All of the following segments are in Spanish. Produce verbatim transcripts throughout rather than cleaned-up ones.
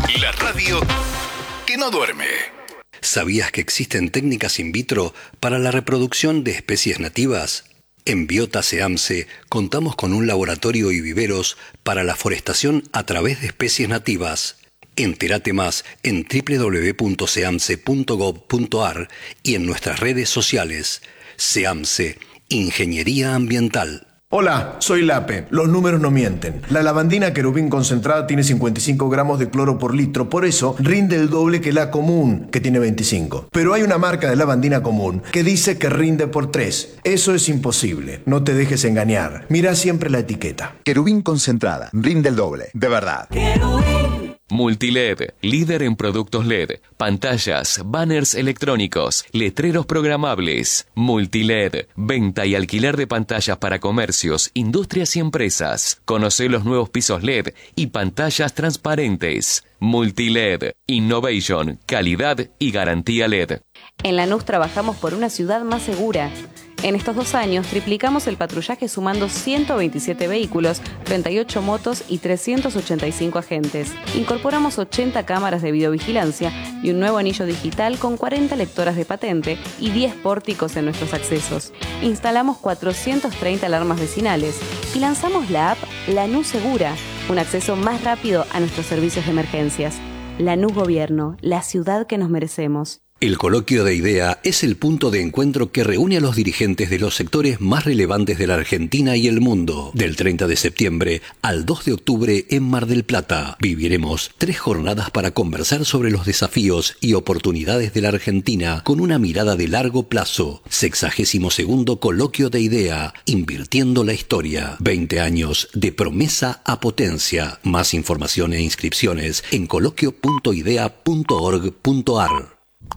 La radio que no duerme. ¿Sabías que existen técnicas in vitro para la reproducción de especies nativas? En Biota SEAMSE contamos con un laboratorio y viveros para la forestación a través de especies nativas. Entérate más en doble u doble u doble u punto seamse punto gob punto ar y en nuestras redes sociales. SEAMSE, Ingeniería Ambiental. Hola, soy Lape. Los números no mienten. La lavandina querubín concentrada tiene cincuenta y cinco gramos de cloro por litro, por eso rinde el doble que la común, que tiene veinticinco. Pero hay una marca de lavandina común que dice que rinde por tres. Eso es imposible. No te dejes engañar. Mira siempre la etiqueta. Querubín concentrada. Rinde el doble. De verdad. Querubín. Multiled, líder en productos L E D, pantallas, banners electrónicos, letreros programables. Multiled, venta y alquiler de pantallas para comercios, industrias y empresas. Conoce los nuevos pisos L E D y pantallas transparentes. Multiled, innovation, calidad y garantía L E D. En Lanús trabajamos por una ciudad más segura. En estos dos años triplicamos el patrullaje sumando ciento veintisiete vehículos, treinta y ocho motos y trescientos ochenta y cinco agentes. Incorporamos ochenta cámaras de videovigilancia y un nuevo anillo digital con cuarenta lectoras de patente y diez pórticos en nuestros accesos. Instalamos cuatrocientas treinta alarmas vecinales y lanzamos la app Lanús Segura, un acceso más rápido a nuestros servicios de emergencias. Lanús Gobierno, la ciudad que nos merecemos. El Coloquio de IDEA es el punto de encuentro que reúne a los dirigentes de los sectores más relevantes de la Argentina y el mundo. Del treinta de septiembre al dos de octubre en Mar del Plata, viviremos tres jornadas para conversar sobre los desafíos y oportunidades de la Argentina con una mirada de largo plazo. Sexagésimo segundo Coloquio de IDEA, invirtiendo la historia. veinte años de promesa a potencia. Más información e inscripciones en coloquio punto idea punto org punto ar.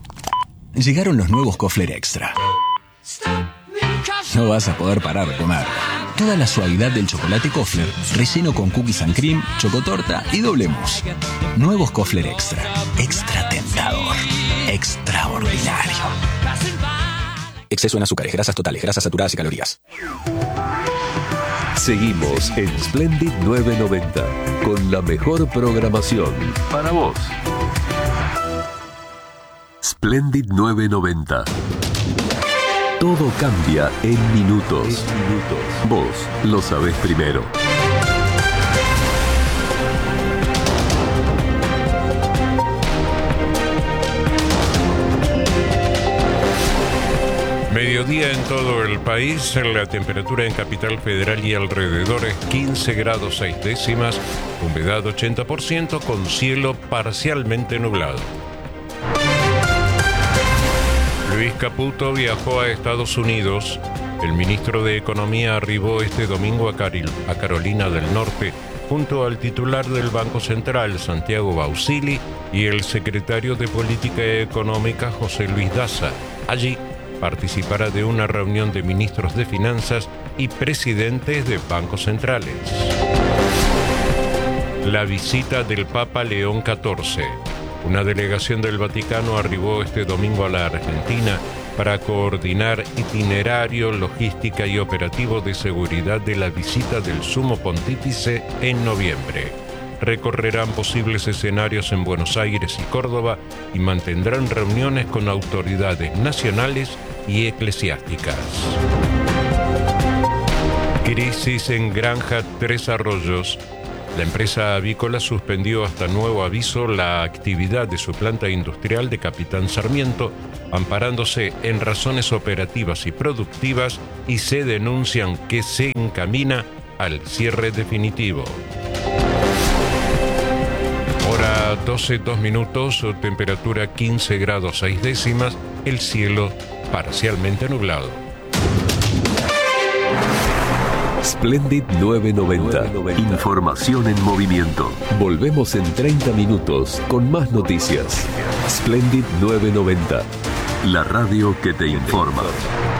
Llegaron los nuevos Kofler Extra. No vas a poder parar de comer. Toda la suavidad del chocolate Kofler, relleno con cookies and cream, chocotorta y doble mousse. Nuevos Kofler Extra. Extra tentador. Extraordinario. Exceso en azúcares, grasas totales, grasas saturadas y calorías. Seguimos en Splendid nueve noventa con la mejor programación para vos. Splendid nueve noventa. Todo cambia en minutos. En minutos. Vos lo sabés primero. Mediodía en todo el país, la temperatura en Capital Federal y alrededores quince grados seis décimas, humedad ochenta por ciento con cielo parcialmente nublado. Luis Caputo viajó a Estados Unidos. El ministro de Economía arribó este domingo a, Caril, a Carolina del Norte junto al titular del Banco Central, Santiago Bausili, y el secretario de Política Económica, José Luis Daza. Allí participará de una reunión de ministros de Finanzas y presidentes de bancos centrales. La visita del Papa León catorce. Una delegación del Vaticano arribó este domingo a la Argentina para coordinar itinerario, logística y operativo de seguridad de la visita del Sumo Pontífice en noviembre. Recorrerán posibles escenarios en Buenos Aires y Córdoba y mantendrán reuniones con autoridades nacionales y eclesiásticas. Crisis en Granja Tres Arroyos. La empresa avícola suspendió hasta nuevo aviso la actividad de su planta industrial de Capitán Sarmiento, amparándose en razones operativas y productivas, y se denuncian que se encamina al cierre definitivo. Hora doce, dos minutos, temperatura quince grados seis décimas, el cielo parcialmente nublado. Splendid nueve noventa. Información en movimiento. Volvemos en treinta minutos con más noticias. Splendid nueve noventa. La radio que te informa.